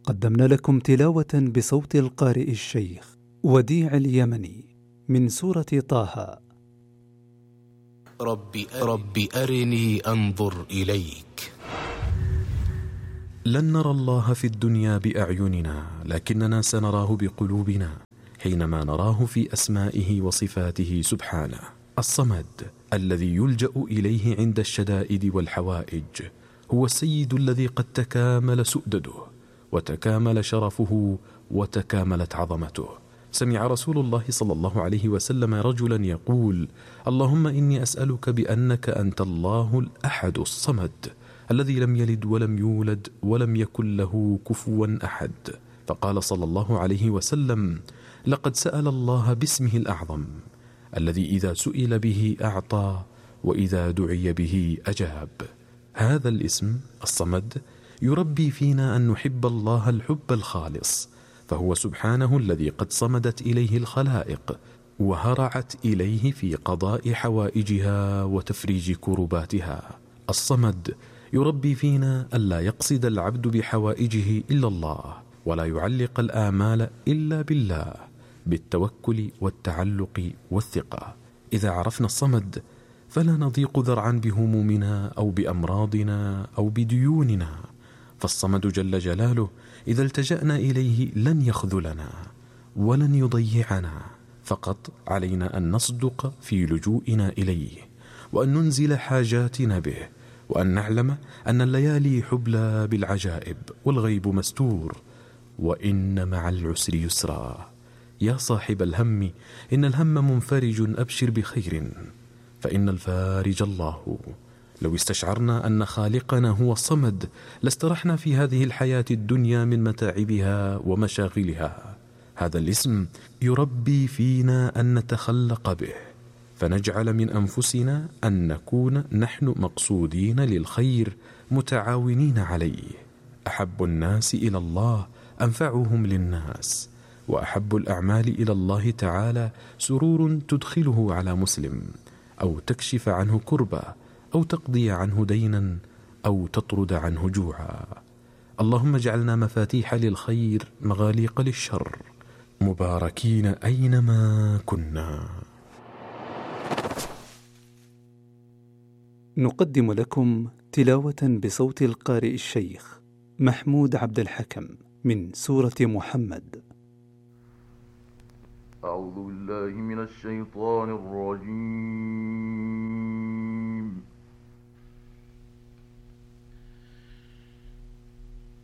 قدمنا لكم تلاوة بصوت القارئ الشيخ وديع اليمني من سورة طه. رب أرني أنظر إليك. لن نرى الله في الدنيا بأعيننا، لكننا سنراه بقلوبنا حينما نراه في أسمائه وصفاته سبحانه. الصمد الذي يلجأ إليه عند الشدائد والحوائج، هو السيد الذي قد تكامل سؤدده وتكامل شرفه وتكاملت عظمته. سمع رسول الله صلى الله عليه وسلم رجلا يقول: اللهم إني أسألك بأنك أنت الله الأحد الصمد الذي لم يلد ولم يولد ولم يكن له كفوا أحد. فقال صلى الله عليه وسلم: لقد سأل الله باسمه الأعظم الذي إذا سئل به أعطى وإذا دعي به أجاب. هذا الاسم الصمد يربي فينا أن نحب الله الحب الخالص، فهو سبحانه الذي قد صمدت إليه الخلائق وهرعت إليه في قضاء حوائجها وتفريج كرباتها. الصمد يربي فينا ألا يقصد العبد بحوائجه إلا الله، ولا يعلق الآمال إلا بالله، بالتوكل والتعلق والثقة. إذا عرفنا الصمد فلا نضيق ذرعا بهمومنا أو بأمراضنا أو بديوننا، فالصمد جل جلاله إذا التجأنا إليه لن يخذلنا ولن يضيعنا، فقط علينا أن نصدق في لجوئنا إليه، وأن ننزل حاجاتنا به، وأن نعلم أن الليالي حبلى بالعجائب والغيب مستور، وإن مع العسر يسرا. يا صاحب الهم إن الهم منفرج، أبشر بخير فإن الفارج الله. لو استشعرنا أن خالقنا هو الصمد لاسترحنا في هذه الحياة الدنيا من متاعبها ومشاغلها. هذا الاسم يربي فينا أن نتخلق به، فنجعل من أنفسنا أن نكون نحن مقصودين للخير متعاونين عليه. أحب الناس إلى الله أنفعهم للناس، وأحب الأعمال إلى الله تعالى سرور تدخله على مسلم، أو تكشف عنه كربة، أو تقضي عنه دينا، أو تطرد عنه جوعا. اللهم اجعلنا مفاتيح للخير مغاليق للشر، مباركين أينما كنا. نقدم لكم تلاوة بصوت القارئ الشيخ محمود عبد الحكم من سورة محمد. أعوذ بالله من الشيطان الرجيم.